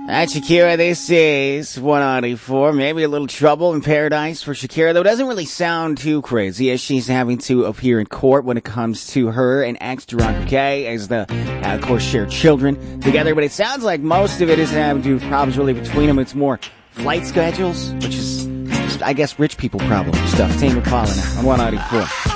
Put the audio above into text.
That's Shakira. This is 194. Maybe a little trouble in paradise for Shakira, though it doesn't really sound too crazy as she's having to appear in court when it comes to her and ex Duran Piqué, as the, of course, share children together. But it sounds like most of it is having to do with problems really between them. It's more flight schedules, which is, I guess, rich people problem stuff. Tame Impala on 194.